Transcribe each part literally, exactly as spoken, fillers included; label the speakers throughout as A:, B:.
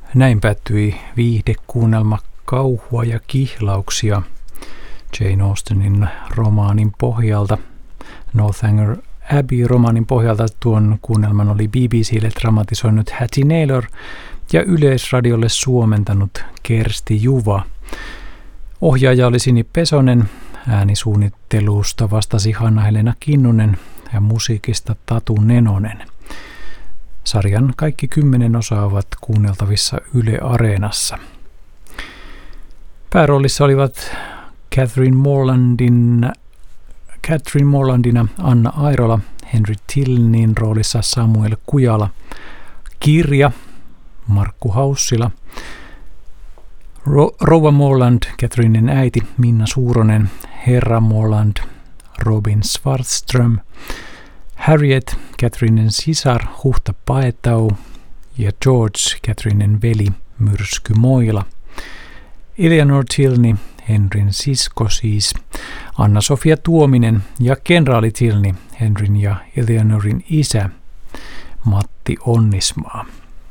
A: Näin päättyi viihdekuunnelma Kauhua ja kihlauksia Jane Austenin romaanin pohjalta. Northanger Abbey-romaanin pohjalta tuon kuunnelman oli B B C:lle dramatisoinut Hattie Naylor ja Yleisradiolle suomentanut Kersti Juva. Ohjaaja oli Sini Pesonen, äänisuunnittelusta vastasi Hanna-Helena Kinnunen ja musiikista Tatu Nenonen. Sarjan kaikki kymmenen osaa ovat kuunneltavissa Yle Areenassa. Pääroolissa olivat Catherine Morlandin, Catherine Morlandina Anna Airola, Henry Tilnin roolissa Samuel Kujala, Kirja Markku Haussila, Ro- Rouva Morland, Catherinen äiti Minna Suuronen, Herra Morland, Robin Svartström, Harriet, Catherinen sisar Huhta Paetau ja George, Catherinen veli Myrsky Moila, Eleanor Tilney, Henryn sisko siis, Anna-Sofia Tuominen ja kenraali Tilney, Henryn ja Eleanorin isä, Matti Onnismaa.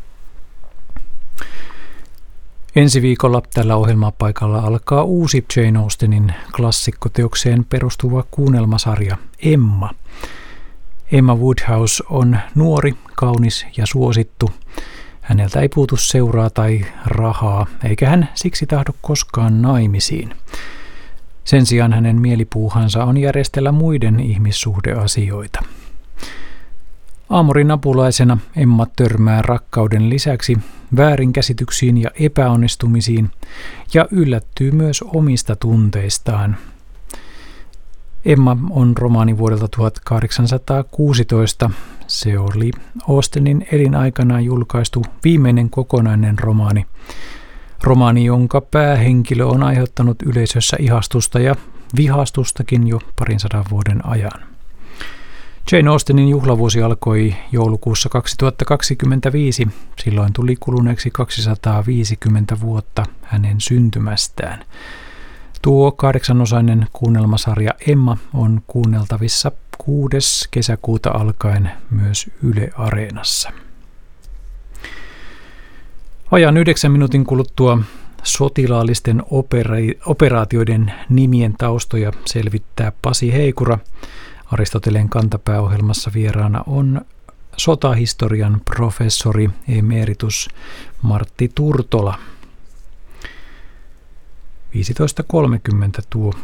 A: Ensi viikolla tällä ohjelmapaikalla alkaa uusi Jane Austenin klassikkoteokseen perustuva kuunnelmasarja Emma. Emma Woodhouse on nuori, kaunis ja suosittu. Häneltä ei puutu seuraa tai rahaa, eikä hän siksi tahdo koskaan naimisiin. Sen sijaan hänen mielipuuhansa on järjestellä muiden ihmissuhdeasioita. Aamurin apulaisena Emma törmää rakkauden lisäksi väärinkäsityksiin ja epäonnistumisiin ja yllättyy myös omista tunteistaan. Emma on romaani vuodelta tuhatkahdeksansataakuusitoista. Se oli Austenin elinaikana julkaistu viimeinen kokonainen romaani. Romaani, jonka päähenkilö on aiheuttanut yleisössä ihastusta ja vihastustakin jo parin sadan vuoden ajan. Jane Austenin juhlavuosi alkoi joulukuussa kaksituhattakaksikymmentäviisi. Silloin tuli kuluneeksi kaksisataaviisikymmentä vuotta hänen syntymästään. Tuo kahdeksanosainen kuunnelmasarja Emma on kuunneltavissa kuudes kesäkuuta alkaen myös Yle Areenassa. Vajaan yhdeksän minuutin kuluttua sotilaallisten opera- operaatioiden nimien taustoja selvittää Pasi Heikura. Aristoteleen kantapääohjelmassa vieraana on sotahistorian professori emeritus Martti Turtola. viisitoista kolmekymmentä tuo